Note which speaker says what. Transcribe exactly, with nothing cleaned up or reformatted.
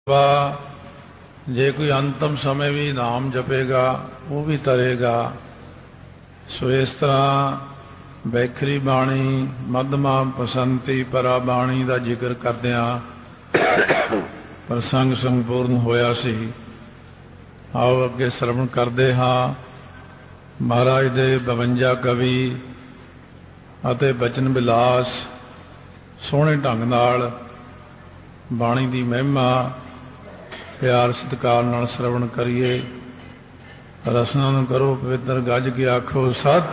Speaker 1: ਜੇ ਕੋਈ ਅੰਤਮ ਸਮੇਂ ਵੀ ਨਾਮ ਜਪੇਗਾ ਉਹ ਵੀ ਤਰੇਗਾ। ਸੋ ਇਸ ਤਰ੍ਹਾਂ ਵੈਖਰੀ ਬਾਣੀ ਮੱਧਮਾ ਪਸੰਤੀ ਪਰਾ ਬਾਣੀ ਦਾ ਜ਼ਿਕਰ ਕਰਦਿਆਂ ਪ੍ਰਸੰਗ ਸੰਪੂਰਨ ਹੋਇਆ ਸੀ। ਆਓ ਅੱਗੇ ਸਰਵਣ ਕਰਦੇ ਹਾਂ ਮਹਾਰਾਜ ਦੇ ਬਵੰਜਾ ਕਵੀ ਅਤੇ ਬਚਨ ਵਿਲਾਸ ਸੋਹਣੇ ਢੰਗ ਨਾਲ ਬਾਣੀ ਦੀ ਮਹਿਮਾ ਪਿਆਰ ਸਤਿਕਾਰ ਨਾਲ ਸਰਵਣ ਕਰੀਏ। ਰਸਨਾ ਨੂੰ ਕਰੋ ਪਵਿੱਤਰ ਗੱਜ ਕੇ ਆਖੋ ਸਤਿ